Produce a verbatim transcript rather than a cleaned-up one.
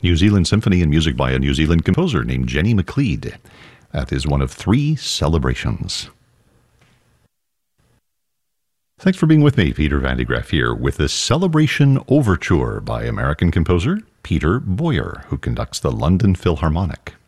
New Zealand Symphony and music by a New Zealand composer named Jenny McLeod. That is one of three celebrations. Thanks for being with me, Peter Van de Graaff here, with the Celebration Overture by American composer Peter Boyer, who conducts the London Philharmonic.